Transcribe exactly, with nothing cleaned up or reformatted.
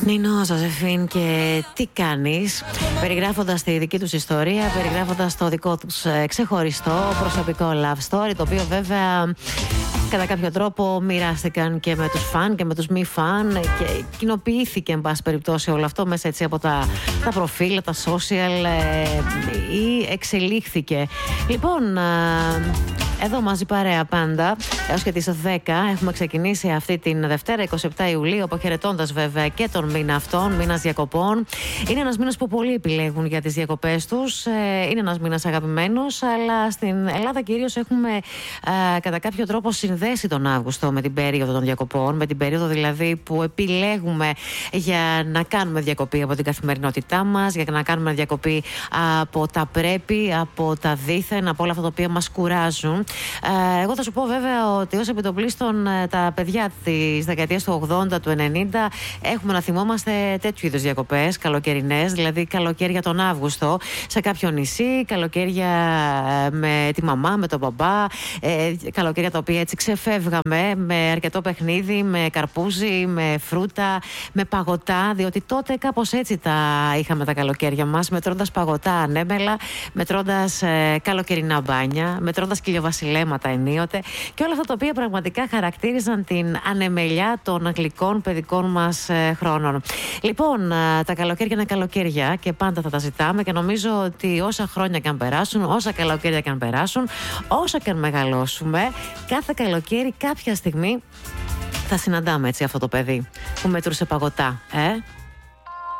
Νίνο, Ζωζεφίν και τι κάνεις, περιγράφοντας τη δική τους ιστορία, περιγράφοντας το δικό τους ξεχωριστό προσωπικό love story, το οποίο βέβαια κατά κάποιο τρόπο μοιράστηκαν και με τους φαν και με τους μη φαν και κοινοποιήθηκε εν πάση περιπτώσει όλο αυτό μέσα έτσι από τα, τα προφίλ, τα social ε, ή εξελίχθηκε. Λοιπόν, ε, εδώ μαζί παρέα πάντα έως και τις δέκα έχουμε ξεκινήσει αυτή την Δευτέρα εικοστή εβδόμη Ιουλίου, αποχαιρετώντας βέβαια και τον μήνα αυτόν, μήνας διακοπών. Είναι ένας μήνας που πολλοί επιλέγουν για τις διακοπές τους, ε, είναι ένας μήνας αγαπημένος, αλλά στην Ελλάδα κυρίως έχουμε ε, κατά κάποιο τρόπο συνδέσει τον Αύγουστο με την περίοδο των διακοπών, με την περίοδο δηλαδή που επιλέγουμε για να κάνουμε διακοπή από την καθημερινότητά μας, για να κάνουμε διακοπή από τα πρέπει, από τα δήθεν, από όλα αυτά τα οποία μας κουράζουν. Ε, εγώ θα σου πω βέβαια ότι ως επιτοπλίστων τα παιδιά της δεκαετίας του ογδόντα, του ενενήντα έχουμε να θυμόμαστε τέτοιου είδους διακοπές, καλοκαιρινές, δηλαδή καλοκαίρια τον Αύγουστο σε κάποιο νησί, καλοκαίρια με τη μαμά, με τον μπαμπά, ε, καλοκαίρια τα οποία έτσι ξεφεύγαμε με αρκετό παιχνίδι, με καρπούζι, με φρούτα, με παγωτά, διότι τότε κάπως έτσι τα είχαμε τα καλοκαίρια μας, μετρώντας παγωτά ανέμελα, μετρώντας ε, καλοκαιρινά μπάνια, μετρώντας κυλιοβασιλέματα ενίοτε και όλα αυτά τα οποία πραγματικά χαρακτήριζαν την ανεμελιά των γλυκών παιδικών μας ε, χρόνων. Λοιπόν, ε, τα καλοκαίρια είναι καλοκαίρια και πάντα θα τα ζητάμε και νομίζω ότι όσα χρόνια και αν περάσουν, όσα καλοκαίρια και αν περάσουν, όσα και αν μεγαλώσουμε, κάθε καλοκαίρι κάποια στιγμή θα συναντάμε έτσι αυτό το παιδί που μετρούσε παγωτά, ε?